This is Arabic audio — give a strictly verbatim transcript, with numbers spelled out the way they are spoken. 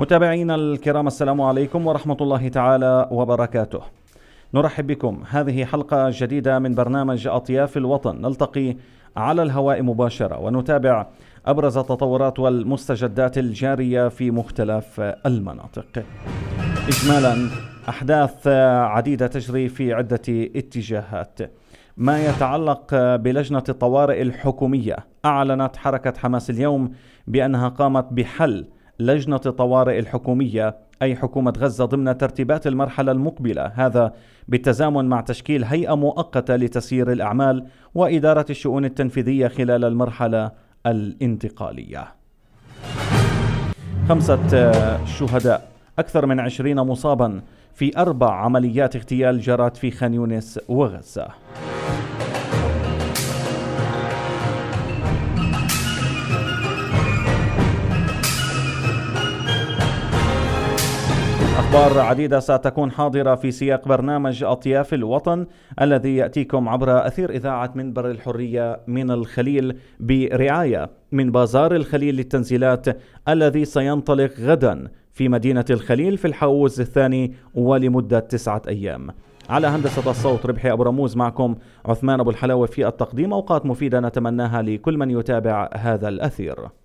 متابعينا الكرام، السلام عليكم ورحمة الله تعالى وبركاته. نرحب بكم. هذه حلقة جديدة من برنامج أطياف الوطن، نلتقي على الهواء مباشرة ونتابع أبرز التطورات والمستجدات الجارية في مختلف المناطق. إجمالا، أحداث عديدة تجري في عدة اتجاهات. ما يتعلق بلجنة الطوارئ الحكومية، أعلنت حركة حماس اليوم بأنها قامت بحل لجنة الطوارئ الحكومية أي حكومة غزة ضمن ترتيبات المرحلة المقبلة، هذا بالتزامن مع تشكيل هيئة مؤقتة لتسيير الأعمال وإدارة الشؤون التنفيذية خلال المرحلة الانتقالية. خمسة شهداء، أكثر من عشرين مصابا في أربع عمليات اغتيال جرت في خان يونس وغزة. أخبار عديدة ستكون حاضرة في سياق برنامج أطياف الوطن الذي يأتيكم عبر أثير إذاعة منبر الحرية من الخليل برعاية من بازار الخليل للتنزيلات الذي سينطلق غدا في مدينة الخليل في الحوز الثاني ولمدة تسعة أيام. على هندسة الصوت ربحي أبو رموز، معكم عثمان أبو الحلاوة في التقديم. أوقات مفيدة نتمناها لكل من يتابع هذا الأثير.